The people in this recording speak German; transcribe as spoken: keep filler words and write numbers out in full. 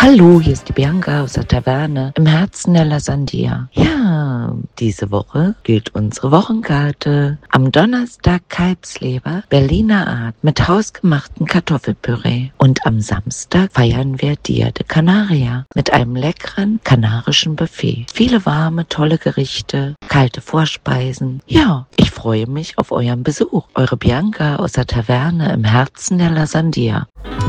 Hallo, hier ist die Bianca aus der Taverne im Herzen der Lasandia. Ja, diese Woche gilt unsere Wochenkarte. Am Donnerstag Kalbsleber, Berliner Art mit hausgemachtem Kartoffelpüree. Und am Samstag feiern wir Dia de Canaria mit einem leckeren kanarischen Buffet. Viele warme, tolle Gerichte, kalte Vorspeisen. Ja, ich freue mich auf euren Besuch. Eure Bianca aus der Taverne im Herzen der Lasandia.